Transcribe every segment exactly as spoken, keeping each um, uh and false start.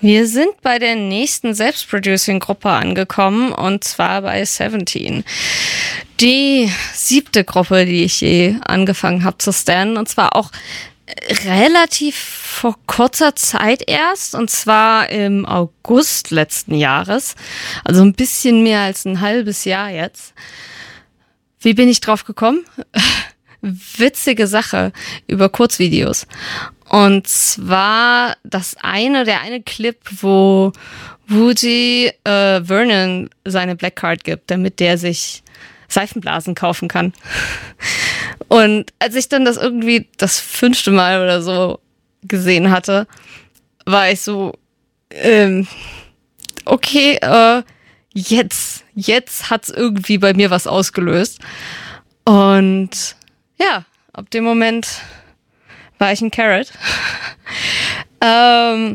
Wir sind bei der nächsten Selbstproducing-Gruppe angekommen, und zwar bei Seventeen. Die siebte Gruppe, die ich je angefangen habe zu stannen, und zwar auch relativ vor kurzer Zeit erst, und zwar im August letzten Jahres, also ein bisschen mehr als ein halbes Jahr jetzt. Wie bin ich drauf gekommen? Witzige Sache über Kurzvideos. Und zwar das eine, der eine Clip, wo Woody äh, Vernon seine Black Card gibt, damit der sich Seifenblasen kaufen kann. Und als ich dann das irgendwie das fünfte Mal oder so gesehen hatte, war ich so, ähm, okay, äh, jetzt, jetzt hat's irgendwie bei mir was ausgelöst. Und ja, ab dem Moment war ich ein Carrot. ähm,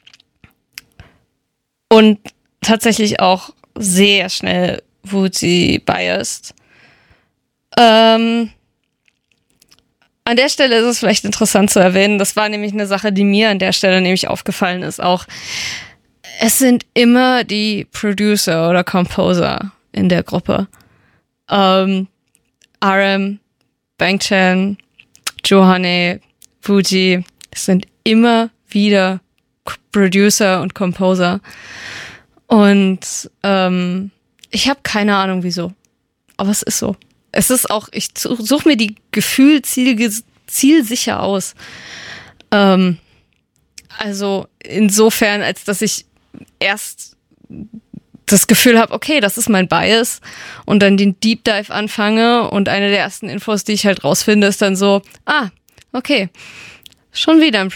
und tatsächlich auch sehr schnell Woody biased. Ähm, an der Stelle ist es vielleicht interessant zu erwähnen, das war nämlich eine Sache, die mir an der Stelle nämlich aufgefallen ist auch. Es sind immer die Producer oder Composer in der Gruppe. Ähm, R M, Bangchan, Johanne, Woody, es sind immer wieder Producer und Composer. Und ähm, ich habe keine Ahnung wieso. Aber es ist so. Es ist auch, ich suche mir die Gefühl ziel, zielsicher aus. Ähm, also insofern, als dass ich erst das Gefühl habe, okay, das ist mein Bias, und dann den Deep Dive anfange, und eine der ersten Infos, die ich halt rausfinde, ist dann so, ah, okay, schon wieder ein